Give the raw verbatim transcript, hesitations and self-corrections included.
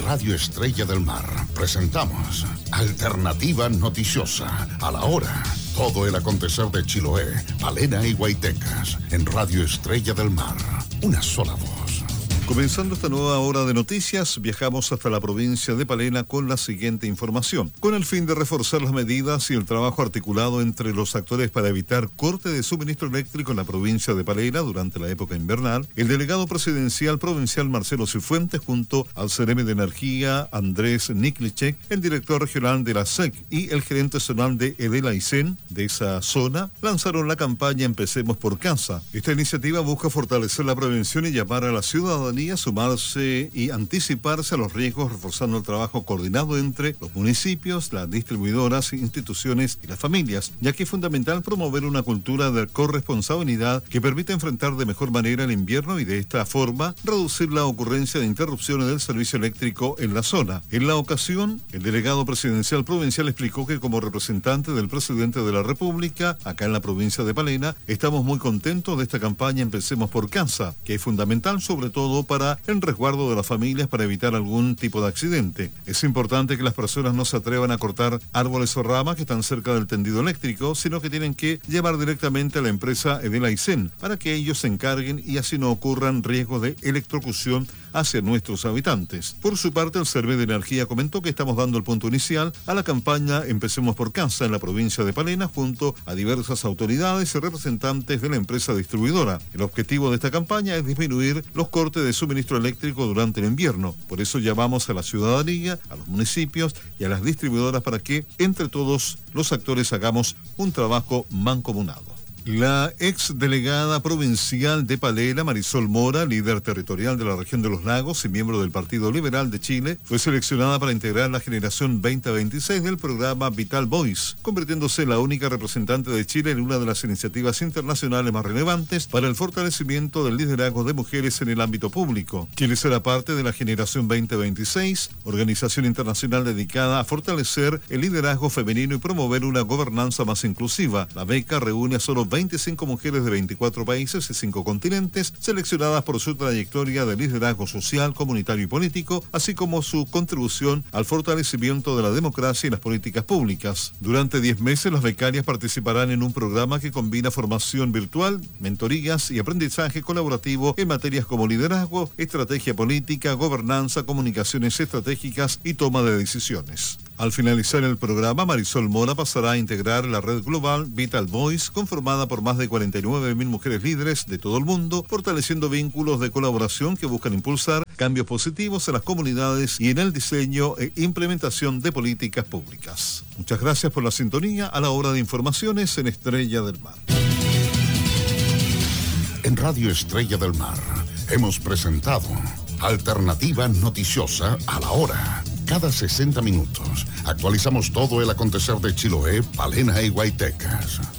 Radio Estrella del Mar presentamos Alternativa Noticiosa. A la hora, todo el acontecer de Chiloé, Palena y Guaitecas. En Radio Estrella del Mar, una sola voz. Comenzando esta nueva hora de noticias, viajamos hasta la provincia de Palena con la siguiente información. Con el fin de reforzar las medidas y el trabajo articulado entre los actores para evitar corte de suministro eléctrico en la provincia de Palena durante la época invernal, el delegado presidencial provincial Marcelo Cifuentes, junto al Ceremi de Energía Andrés Niklicek, el director regional de la S E C y el gerente zonal de Edel Aysén de esa zona, lanzaron la campaña Empecemos por Casa. Esta iniciativa busca fortalecer la prevención y llamar a la ciudadanía sumarse y anticiparse a los riesgos, reforzando el trabajo coordinado entre los municipios, las distribuidoras, instituciones y las familias, ya que es fundamental promover una cultura de corresponsabilidad que permita enfrentar de mejor manera el invierno y de esta forma reducir la ocurrencia de interrupciones del servicio eléctrico en la zona. En la ocasión, el delegado presidencial provincial explicó que como representante del presidente de la República, acá en la provincia de Palena, estamos muy contentos de esta campaña Empecemos por Casa, que es fundamental sobre todo para el resguardo de las familias para evitar algún tipo de accidente. Es importante que las personas no se atrevan a cortar árboles o ramas que están cerca del tendido eléctrico, sino que tienen que llevar directamente a la empresa Edel Aysén para que ellos se encarguen y así no ocurran riesgos de electrocución hacia nuestros habitantes. Por su parte, el Ceremi de Energía comentó que estamos dando el punto inicial a la campaña Empecemos por Casa en la provincia de Palena junto a diversas autoridades y representantes de la empresa distribuidora. El objetivo de esta campaña es disminuir los cortes de suministro eléctrico durante el invierno. Por eso llamamos a la ciudadanía, a los municipios y a las distribuidoras para que entre todos los actores hagamos un trabajo mancomunado. La ex delegada provincial de Palena, Marisol Mora, líder territorial de la región de los Lagos y miembro del Partido Liberal de Chile, fue seleccionada para integrar la generación veinte veintiséis del programa Vital Voice, convirtiéndose en la única representante de Chile en una de las iniciativas internacionales más relevantes para el fortalecimiento del liderazgo de mujeres en el ámbito público. Chile será parte de la generación veinte veintiséis, organización internacional dedicada a fortalecer el liderazgo femenino y promover una gobernanza más inclusiva. La beca reúne a solo veinticinco mujeres de veinticuatro países y cinco continentes, seleccionadas por su trayectoria de liderazgo social, comunitario y político, así como su contribución al fortalecimiento de la democracia y las políticas públicas. Durante diez meses, las becarias participarán en un programa que combina formación virtual, mentorías y aprendizaje colaborativo en materias como liderazgo, estrategia política, gobernanza, comunicaciones estratégicas y toma de decisiones. Al finalizar el programa, Marisol Mora pasará a integrar la red global Vital Voice, conformada por más de cuarenta y nueve mil mujeres líderes de todo el mundo, fortaleciendo vínculos de colaboración que buscan impulsar cambios positivos en las comunidades y en el diseño e implementación de políticas públicas. Muchas gracias por la sintonía a la hora de informaciones en Estrella del Mar. En Radio Estrella del Mar hemos presentado Alternativa Noticiosa a la hora. Cada sesenta minutos actualizamos todo el acontecer de Chiloé, Palena y Guaitecas.